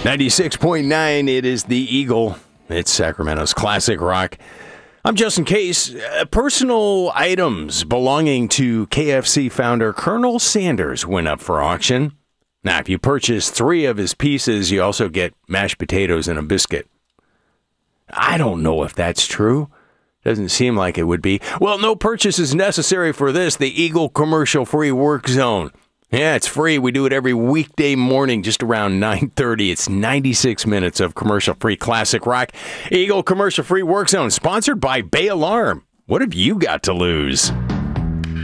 96.9, it is the Eagle. It's Sacramento's classic rock. I'm Justin Case. Personal items belonging to KFC founder Colonel Sanders went up for auction. Now, if you purchase 3 of his pieces, you also get mashed potatoes and a biscuit. I don't know if that's true. Doesn't seem like it would be. Well, no purchase is necessary for this, the Eagle commercial-free work zone. Yeah, it's free. We do it every weekday morning just around 9:30. It's 96 minutes of commercial-free classic rock. Eagle commercial-free work zone, sponsored by Bay Alarm. What have you got to lose?